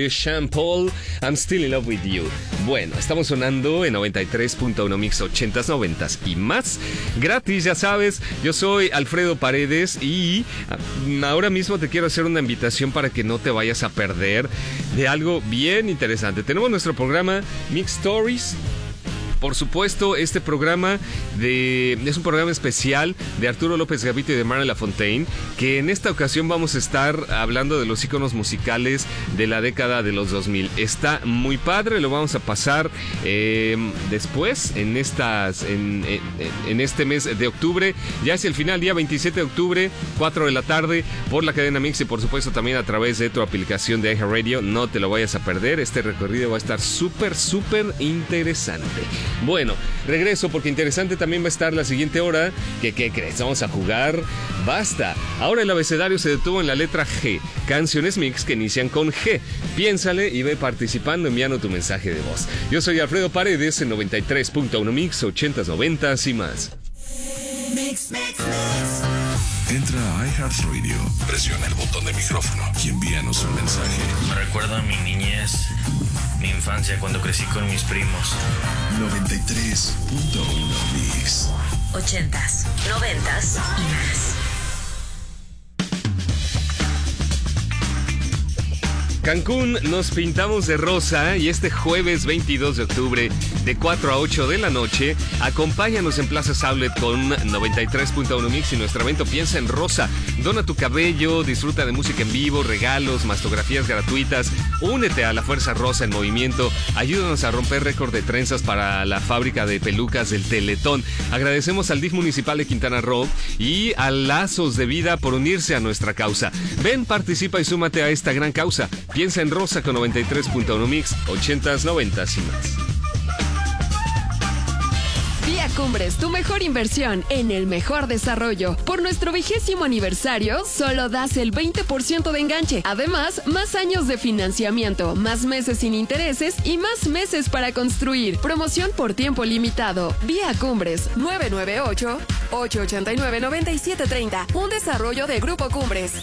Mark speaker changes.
Speaker 1: Sean Paul, I'm Still in Love with You. Bueno, estamos sonando en 93.1 Mix 80s, 90s y más. Gratis, ya sabes, yo soy Alfredo Paredes y ahora mismo te quiero hacer una invitación para que no te vayas a perder de algo bien interesante. Tenemos nuestro programa Mix Stories. Por supuesto, este programa es un programa especial de Arturo López Gavito y de Mara Lafontaine, que en esta ocasión vamos a estar hablando de los íconos musicales de la década de los 2000. Está muy padre, lo vamos a pasar después, en este mes de octubre, ya es el final, día 27 de octubre, 4 de la tarde, por la cadena Mix y por supuesto también a través de tu aplicación de iHeartRadio. No te lo vayas a perder, este recorrido va a estar súper interesante. Bueno, regreso porque interesante también va a estar la siguiente hora. ¿Qué crees? Vamos a jugar Basta. Ahora el abecedario se detuvo en la letra G. Canciones mix que inician con G. Piénsale y ve participando enviando tu mensaje de voz. Yo soy Alfredo Paredes en 93.1 Mix, 80s, 90s y más.
Speaker 2: Mix.
Speaker 3: Entra a iHeartRadio, presiona el botón de micrófono y envíanos un mensaje.
Speaker 4: Me recuerda a mi niñez, mi infancia cuando crecí con mis primos.
Speaker 3: 93.1 Mix.
Speaker 2: 80s, 90s y más.
Speaker 1: Cancún, nos pintamos de rosa y este jueves 22 de octubre de 4 a 8 de la noche, acompáñanos en Plaza Outlet con 93.1 Mix y nuestro evento Piensa en Rosa. Dona tu cabello, disfruta de música en vivo, regalos, mastografías gratuitas. Únete a la Fuerza Rosa en movimiento. Ayúdanos a romper récord de trenzas para la fábrica de pelucas del Teletón. Agradecemos al DIF municipal de Quintana Roo y a Lazos de Vida por unirse a nuestra causa. Ven, participa y súmate a esta gran causa. Piensa en Rosa con 93.1 Mix, 80s, 90s y más.
Speaker 5: Vía Cumbres, tu mejor inversión en el mejor desarrollo. Por nuestro 20º aniversario, solo das el 20% de enganche. Además, más años de financiamiento, más meses sin intereses y más meses para construir. Promoción por tiempo limitado. Vía Cumbres, 998-889-9730. Un desarrollo de Grupo Cumbres.